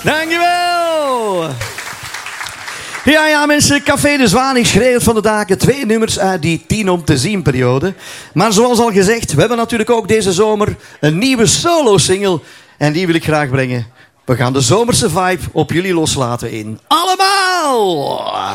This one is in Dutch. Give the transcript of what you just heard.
Dankjewel. Ja, mensen. Café de Zwaan schreeuwt van de daken 2 nummers uit die 10 om te zien periode. Maar zoals al gezegd, we hebben natuurlijk ook deze zomer een nieuwe solo-single. En die wil ik graag brengen. We gaan de zomerse vibe op jullie loslaten in Allemaal!